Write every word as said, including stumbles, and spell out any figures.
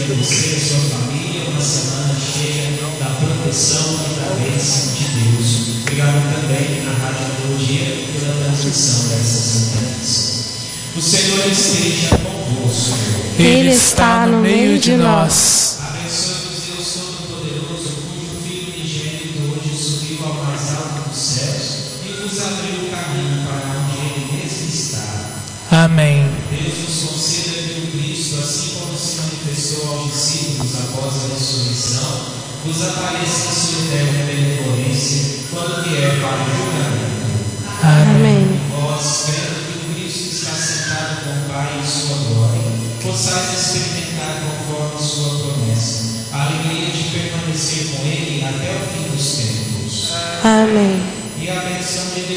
sobre você e sua família uma semana cheia da proteção e da bênção de Deus. Obrigado também à Rádio Melodia pela transmissão dessa santa missa. O Senhor esteja convosco. Ele está no meio de nós. Abençoe-vos Deus Todo-Poderoso, cujo Filho unigênito hoje subiu ao mais alto dos céus e vos abriu o caminho para onde Ele mesmo está. Amém. Deus nos conceda que o Cristo, assim como se manifestou aos discípulos após a ressurreição, vos apareça em sua eterna benevolência quando vier para o julgamento. Amém. Vós, crendo que o Cristo está sentado com o Pai em sua glória, possais experimentar conforme sua promessa a alegria de permanecer com Ele até o fim dos tempos. Amém. E a bênção de Deus